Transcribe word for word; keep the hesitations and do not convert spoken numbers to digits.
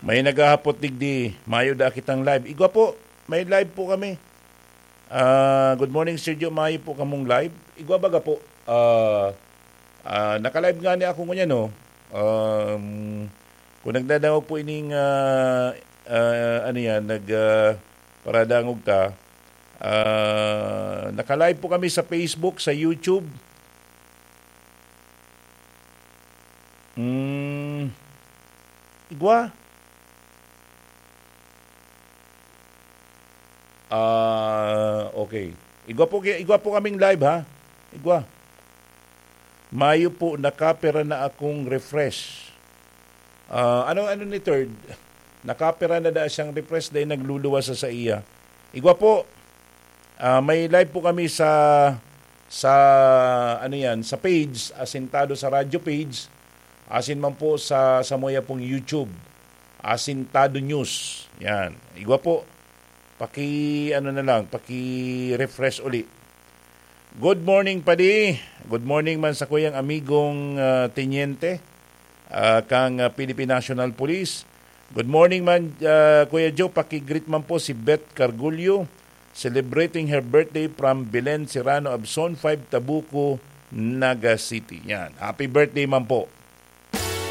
May naghahapot digdi, mayo da kitang live. Igwa po, may live po kami. Uh, good morning, Sergio. Mayo po kamong live. Igwa baga po. Uh, uh, naka-live nga ni ako ngunyan, no? Um, kung nagdadangog po ining, uh, uh, ano yan, nag, uh, paradangog ka, uh, naka-live po kami sa Facebook, sa YouTube. Hmm, igwa? Ah, uh, okay. Igwa po, igwa po kaming live, ha? Igwa. Mayo po, nakapera na akong refresh. Uh, ano ano ni third? Nakapera na da siyang refresh dahil nagluluwas sa sa iya. Igwa po, uh, may live po kami sa sa ano yan, sa page, asintado sa radio page, asin man po sa sa moya pong YouTube, Asintado News. Yan. Igwa po, paki ano na lang, paki-refresh uli. Good morning, Padi. Good morning man sa kuyang amigong uh, Teniente, uh, kang uh, Philippine National Police. Good morning man, uh, Kuya Joe, paki-greet man po si Beth Cargulio, celebrating her birthday from Belen Serrano of Zone five, Tabuco, Naga City. Yan. Happy birthday man po.